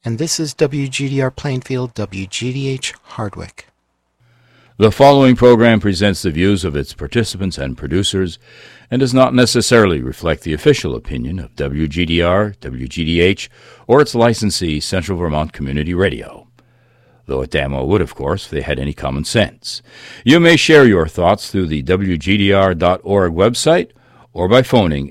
and this is WGDR Plainfield, WGDH Hardwick. The following program presents the views of its participants and producers and does not necessarily reflect the official opinion of WGDR, WGDH, or its licensee, Central Vermont Community Radio. Though it damn well would, of course, if they had any common sense. You may share your thoughts through the WGDR.org website or by phoning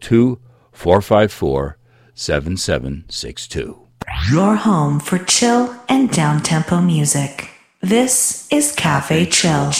802-454-7762. Your home for chill and down-tempo music. This is Cafe Chill.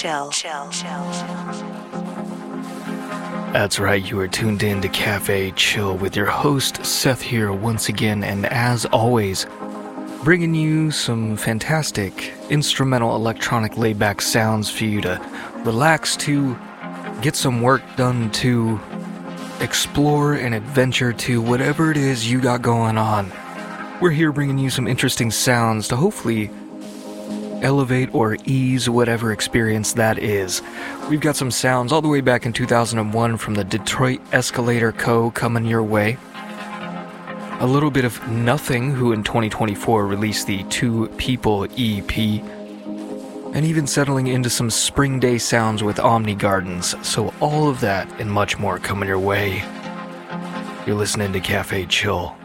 That's right, you are tuned in to Cafe Chill with your host, Seth, here once again, and as always, bringing you some fantastic instrumental electronic laid-back sounds for you to relax to, get some work done to, explore and adventure to, whatever it is you got going on. We're here bringing you some interesting sounds to hopefully elevate or ease whatever experience that is. We've got some sounds all the way back in 2001 from the Detroit Escalator Co. coming your way. A little bit of Nothing, who in 2024 released the Two People EP. And even settling into some spring day sounds with Omni Gardens. So all of that and much more coming your way. You're listening to Cafe Chill.